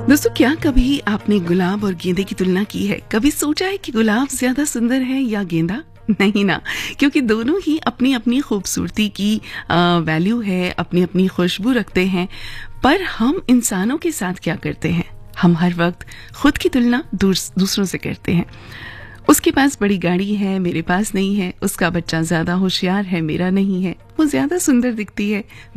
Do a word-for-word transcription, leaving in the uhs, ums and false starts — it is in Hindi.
दोस्तों, क्या कभी आपने गुलाब और गेंदे की तुलना की है? कभी सोचा है कि गुलाब ज्यादा सुंदर है या गेंदा? नहीं ना, क्योंकि दोनों ही अपनी अपनी खूबसूरती की वैल्यू है, अपनी अपनी खुशबू रखते हैं। पर हम इंसानों के साथ क्या करते हैं? हम हर वक्त खुद की तुलना दूसरों से करते हैं। उसके पास बड़ी गाड़ी है, मेरे पास नहीं है। उसका बच्चा ज्यादा होशियार है, मेरा नहीं है। वो ज्यादा सुंदर दिखती है,